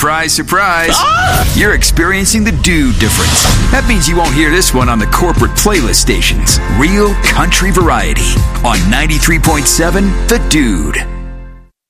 Surprise, surprise. You're experiencing the Dude difference. That means you won't hear this one on the corporate playlist stations. Real country variety on 93.7 The Dude.